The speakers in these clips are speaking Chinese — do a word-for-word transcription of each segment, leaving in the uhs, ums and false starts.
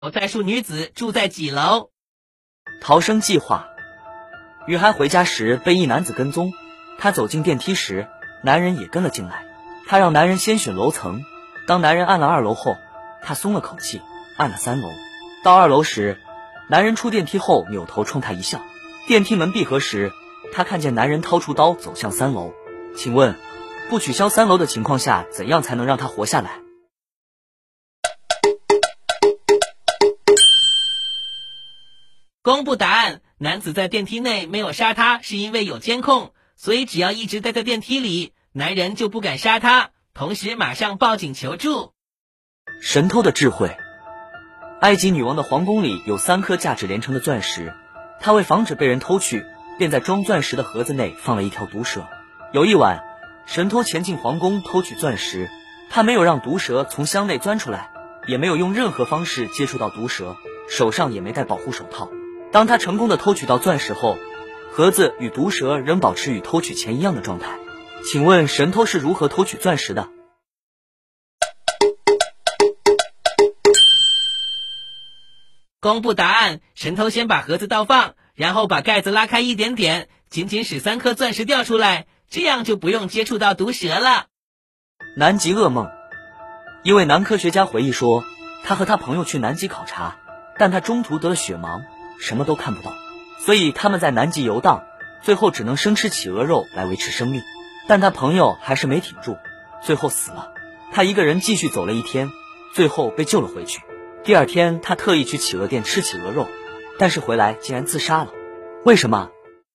再述女子住在几楼。 逃生计划。雨涵回家时被一男子跟踪，她走进电梯时，男人也跟了进来。她让男人先选楼层，当男人按了二楼后，她松了口气，按了三楼。到二楼时，男人出电梯后扭头冲她一笑。电梯门闭合时，她看见男人掏出刀走向三楼。请问，不取消三楼的情况下，怎样才能让他活下来？ 公布答案，男子在电梯内没有杀他，是因为有监控，所以只要一直待在电梯里，男人就不敢杀他，同时马上报警求助。 神偷的智慧。埃及女王的皇宫里有三颗价值连城的钻石，她为防止被人偷去，便在装钻石的盒子内放了一条毒蛇。有一晚，神偷前进皇宫偷取钻石，他没有让毒蛇从箱内钻出来，也没有用任何方式接触到毒蛇，手上也没戴保护手套。当他成功的偷取到钻石后，盒子与毒蛇仍保持与偷取前一样的状态。请问神偷是如何偷取钻石的？ 公布答案，神偷先把盒子倒放，然后把盖子拉开一点点，仅仅使三颗钻石掉出来，这样就不用接触到毒蛇了。 南极噩梦。一位男科学家回忆说，他和他朋友去南极考察，但他中途得了血盲，什么都看不到，所以他们在南极游荡，最后只能生吃企鹅肉来维持生命。但他朋友还是没挺住，最后死了。他一个人继续走了一天，最后被救了回去。第二天他特意去企鹅店吃企鹅肉，但是回来竟然自杀了。为什么？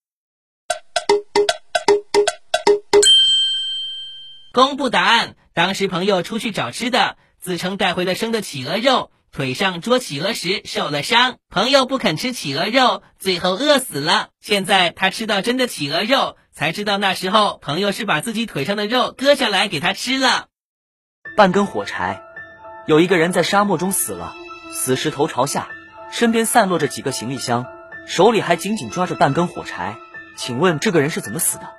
公布答案，当时朋友出去找吃的，自称带回了生的企鹅肉，腿上捉企鹅时受了伤，朋友不肯吃企鹅肉，最后饿死了。现在他吃到真的企鹅肉，才知道那时候朋友是把自己腿上的肉割下来给他吃了。 半根火柴。有一个人在沙漠中死了，死时头朝下，身边散落着几个行李箱，手里还紧紧抓着半根火柴。请问这个人是怎么死的？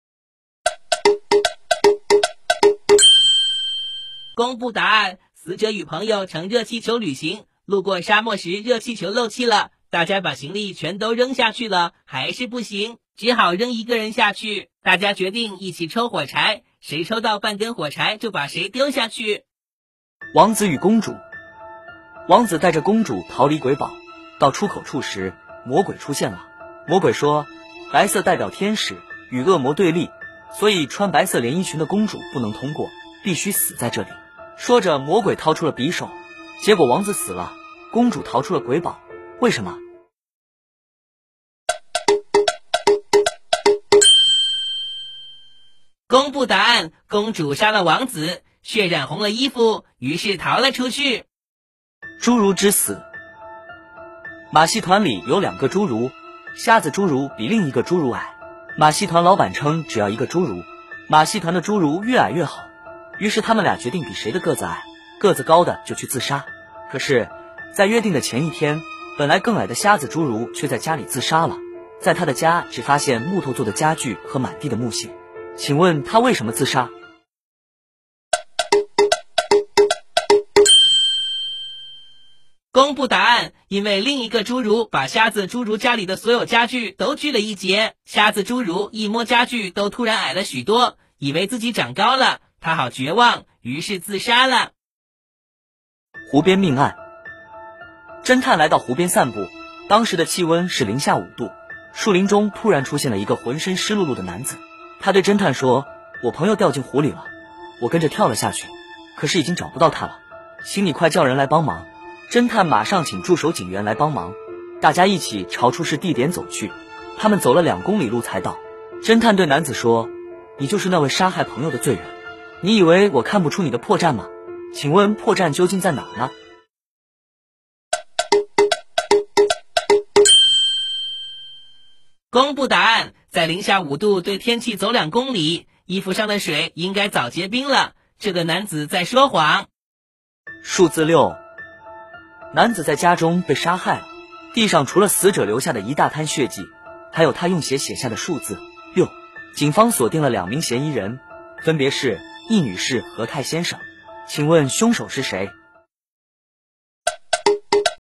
公布答案，死者与朋友乘热气球旅行，路过沙漠时热气球漏气了，大家把行李全都扔下去了，还是不行，只好扔一个人下去。大家决定一起抽火柴，谁抽到半根火柴就把谁丢下去。 王子与公主。王子带着公主逃离鬼堡，到出口处时，魔鬼出现了。魔鬼说，白色代表天使，与恶魔对立，所以穿白色连衣裙的公主不能通过，必须死在这里。说着，魔鬼掏出了匕首，结果王子死了，公主逃出了鬼堡。为什么？ 公布答案，公主杀了王子，血染红了衣服，于是逃了出去。 侏儒之死。马戏团里有两个侏儒，瞎子侏儒比另一个侏儒矮，马戏团老板称只要一个侏儒，马戏团的侏儒越矮越好，于是他们俩决定比谁的个子矮，个子高的就去自杀。可是在约定的前一天，本来更矮的瞎子侏儒却在家里自杀了，在他的家只发现木头做的家具和满地的木屑。请问他为什么自杀？ 公布答案，因为另一个侏儒把瞎子侏儒家里的所有家具都锯了一截，瞎子侏儒一摸家具都突然矮了许多，以为自己长高了，他好绝望，于是自杀了。 湖边命案。侦探来到湖边散步，当时的气温是零下五度，树林中突然出现了一个浑身湿漉漉的男子。他对侦探说，我朋友掉进湖里了，我跟着跳了下去，可是已经找不到他了，请你快叫人来帮忙。侦探马上请驻守警员来帮忙，大家一起朝出事地点走去。他们走了两公里路才到。侦探对男子说，你就是那位杀害朋友的罪人，你以为我看不出你的破绽吗？请问破绽究竟在哪呢？ 公布答案，在零下五度对天气走两公里，衣服上的水应该早结冰了，这个男子在说谎。 数字六。男子在家中被杀害了，地上除了死者留下的一大滩血迹，还有他用血写下的数字六。警方锁定了两名嫌疑人，分别是易女士和泰先生。请问凶手是谁？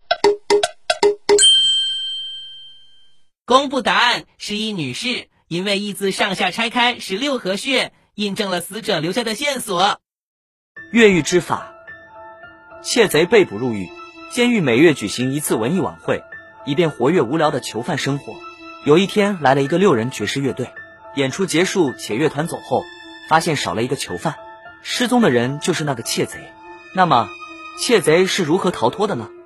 公布答案是一女士，因为一字上下拆开十六合穴，印证了死者留下的线索。 越狱之法。窃贼被捕入狱，监狱每月举行一次文艺晚会，以便活跃无聊的囚犯生活。有一天来了一个六人爵士乐队，演出结束且乐团走后，发现少了一个囚犯，失踪的人就是那个窃贼。那么窃贼是如何逃脱的呢？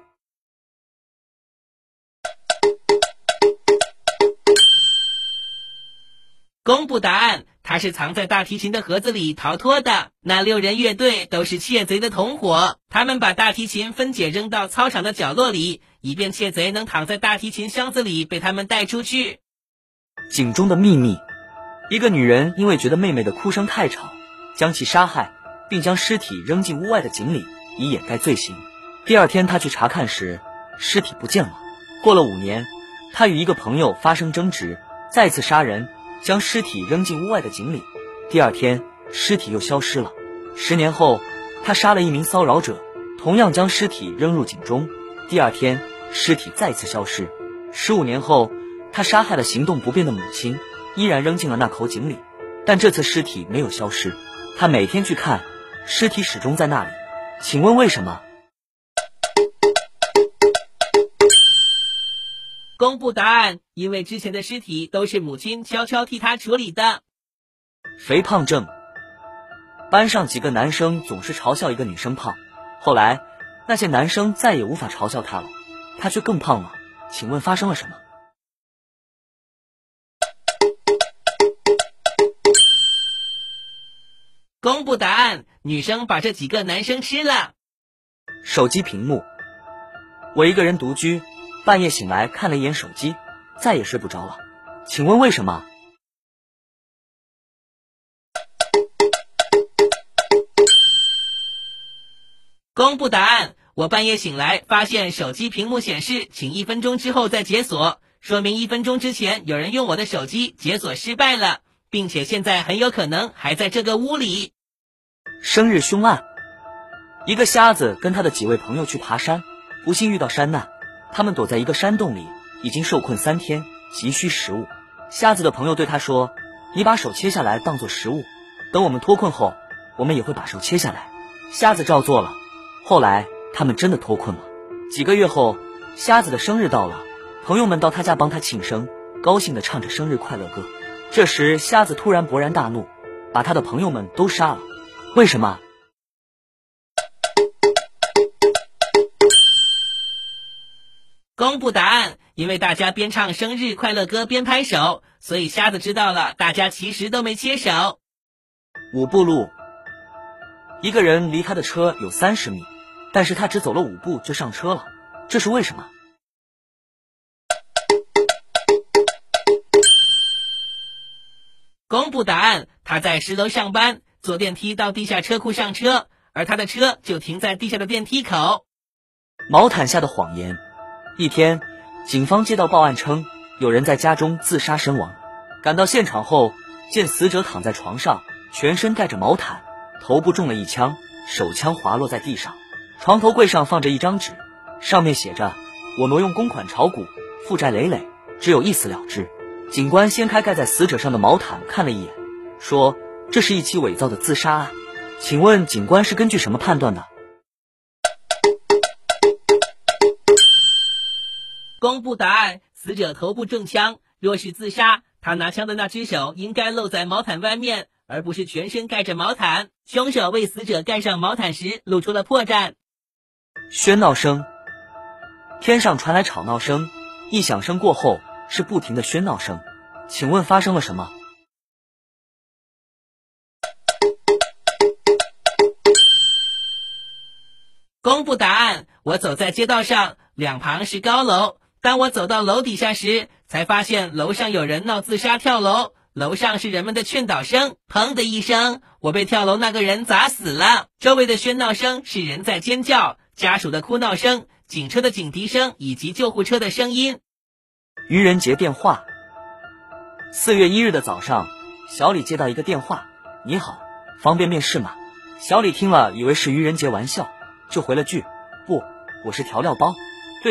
公布答案，他是藏在大提琴的盒子里逃脱的。那六人乐队都是窃贼的同伙，他们把大提琴分解扔到操场的角落里，以便窃贼能躺在大提琴箱子里被他们带出去。 井中的秘密。一个女人因为觉得妹妹的哭声太吵，将其杀害，并将尸体扔进屋外的井里，以掩盖罪行。第二天她去查看时，尸体不见了。过了五年，她与一个朋友发生争执，再次杀人，将尸体扔进屋外的井里。第二天尸体又消失了。十年后，他杀了一名骚扰者，同样将尸体扔入井中。第二天尸体再次消失。十五年后，他杀害了行动不便的母亲，依然扔进了那口井里，但这次尸体没有消失。他每天去看，尸体始终在那里。请问为什么？ 公布答案，因为之前的尸体都是母亲悄悄替他处理的。 肥胖症。班上几个男生总是嘲笑一个女生胖，后来那些男生再也无法嘲笑她了，她却更胖了。请问发生了什么？ 公布答案，女生把这几个男生吃了。 手机屏幕。我一个人独居，半夜醒来看了一眼手机，再也睡不着了。请问为什么？ 公布答案，我半夜醒来发现手机屏幕显示请一分钟之后再解锁，说明一分钟之前有人用我的手机解锁失败了，并且现在很有可能还在这个屋里。 生日凶案。一个瞎子跟他的几位朋友去爬山，不幸遇到山难，他们躲在一个山洞里，已经受困三天，急需食物。瞎子的朋友对他说，你把手切下来当作食物，等我们脱困后，我们也会把手切下来。瞎子照做了，后来他们真的脱困了。几个月后，瞎子的生日到了，朋友们到他家帮他庆生，高兴地唱着生日快乐歌。这时瞎子突然勃然大怒，把他的朋友们都杀了。为什么？ 公布答案，因为大家边唱生日快乐歌边拍手，所以瞎子知道了大家其实都没切手。 五步路。一个人离他的车有三十米，但是他只走了五步就上车了，这是为什么？ 公布答案，他在十楼上班，坐电梯到地下车库上车，而他的车就停在地下的电梯口。 毛毯下的谎言。一天，警方接到报案称有人在家中自杀身亡。赶到现场后，见死者躺在床上，全身盖着毛毯，头部中了一枪，手枪滑落在地上。床头柜上放着一张纸，上面写着，我挪用公款炒股，负债累累，只有一死了之。警官掀开盖在死者上的毛毯看了一眼，说这是一起伪造的自杀案。请问警官是根据什么判断的？ 公布答案，死者头部中枪，若是自杀，他拿枪的那只手应该露在毛毯外面，而不是全身盖着毛毯。凶手为死者盖上毛毯时露出了破绽。 喧闹声。天上传来吵闹声，一响声过后是不停的喧闹声，请问发生了什么？ 公布答案，我走在街道上，两旁是高楼。当我走到楼底下时，才发现楼上有人闹自杀跳楼，楼上是人们的劝导声。砰的一声，我被跳楼那个人砸死了。周围的喧闹声是人在尖叫，家属的哭闹声，警车的警笛声以及救护车的声音。 愚人节电话。四月一日的早上，小李接到一个电话，你好，方便面试吗？小李听了以为是愚人节玩笑，就回了句，不，我是调料包。